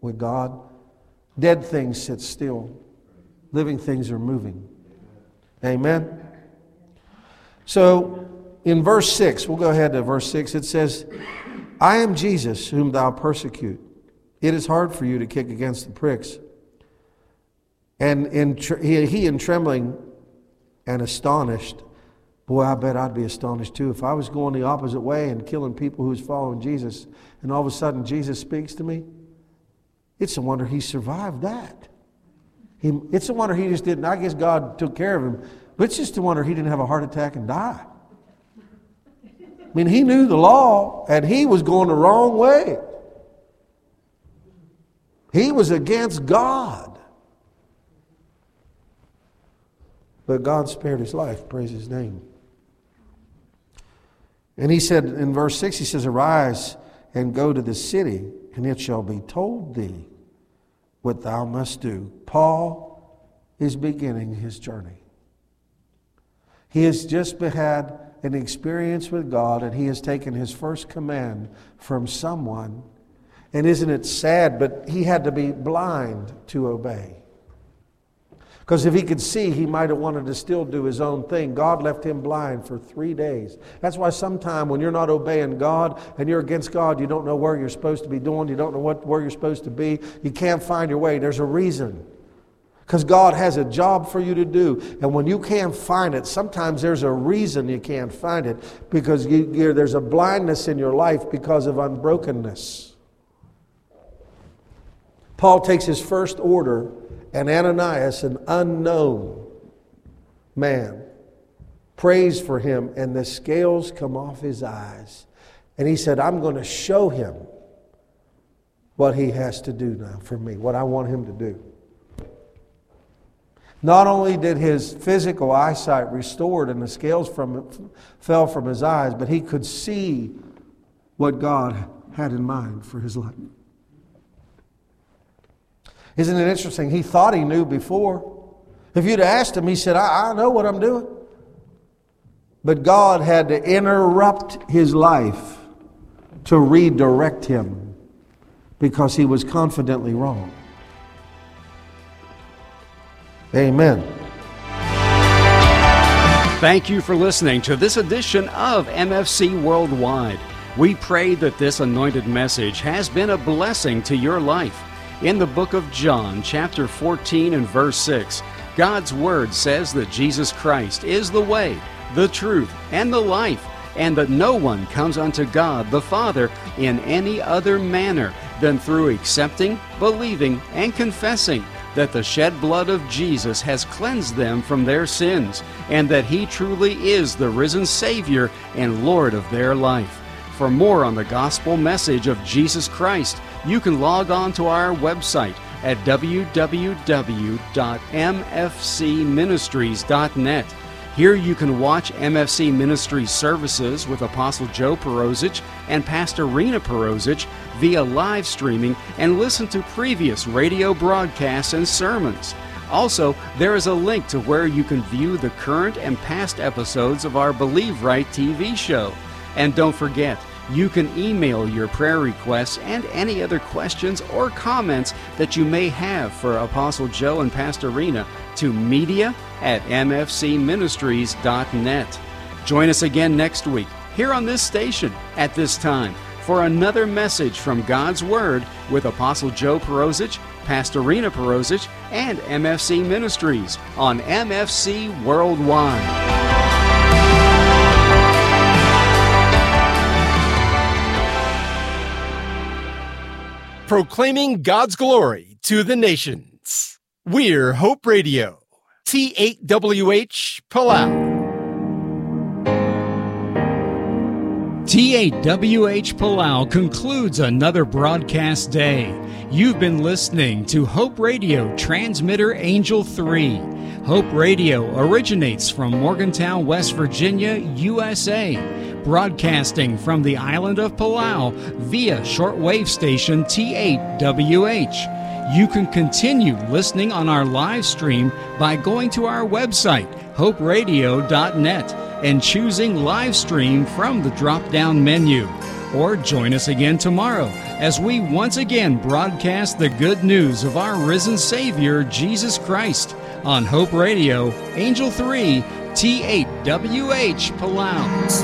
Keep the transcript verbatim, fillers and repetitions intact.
with God. Dead things sit still. Living things are moving. Amen? So, in verse six, we'll go ahead to verse six, it says, I am Jesus whom thou persecute. It is hard for you to kick against the pricks. And in tr- he, he in trembling and astonished, boy, I bet I'd be astonished too. If I was going the opposite way and killing people who was following Jesus, and all of a sudden Jesus speaks to me, it's a wonder he survived that. He, it's a wonder he just didn't, I guess God took care of him, but it's just a wonder he didn't have a heart attack and die. I mean, he knew the law, and he was going the wrong way. He was against God. But God spared his life, praise his name. And he said in verse six, he says, arise and go to the city, and it shall be told thee what thou must do. Paul is beginning his journey. He has just had an experience with God, and he has taken his first command from someone. And isn't it sad, but he had to be blind to obey. Because if he could see, he might have wanted to still do his own thing. God left him blind for three days. That's why sometimes when you're not obeying God and you're against God, you don't know where you're supposed to be doing. You don't know what where you're supposed to be. You can't find your way. There's a reason. Because God has a job for you to do. And when you can't find it, sometimes there's a reason you can't find it. Because you, you're, there's a blindness in your life because of unbrokenness. Paul takes his first order, and Ananias, an unknown man, prays for him, and the scales come off his eyes. And he said, I'm going to show him what he has to do now for me, what I want him to do. Not only did his physical eyesight restored and the scales from fell from his eyes, but he could see what God had in mind for his life. Isn't it interesting? He thought he knew before. If you'd asked him, he said, I, I know what I'm doing. But God had to interrupt his life to redirect him because he was confidently wrong. Amen. Thank you for listening to this edition of M F C Worldwide. We pray that this anointed message has been a blessing to your life. In the book of John, chapter fourteen and verse six, God's Word says that Jesus Christ is the way, the truth, and the life, and that no one comes unto God the Father in any other manner than through accepting, believing, and confessing that the shed blood of Jesus has cleansed them from their sins, and that He truly is the risen Savior and Lord of their life. For more on the gospel message of Jesus Christ, you can log on to our website at w w w dot m f c ministries dot net. Here you can watch M F C Ministries services with Apostle Joe Perosic and Pastor Rena Perosic via live streaming and listen to previous radio broadcasts and sermons. Also, there is a link to where you can view the current and past episodes of our Believe Right T V show. And don't forget, you can email your prayer requests and any other questions or comments that you may have for Apostle Joe and Pastor Rena to media at m f c ministries dot net. Join us again next week here on this station at this time for another message from God's Word with Apostle Joe Perosic, Pastor Rena Perosic, and M F C Ministries on M F C Worldwide. Proclaiming God's glory to the nations. We're Hope Radio, T eight W H Palau. T eight W H Palau concludes another broadcast day. You've been listening to Hope Radio Transmitter Angel three. Hope Radio originates from Morgantown, West Virginia, U S A. Broadcasting from the island of Palau via shortwave station T eight W H. You can continue listening on our live stream by going to our website, hope radio dot net, and choosing live stream from the drop-down menu. Or join us again tomorrow as we once again broadcast the good news of our risen Savior, Jesus Christ, on Hope Radio, Angel three, T eight W H Palau.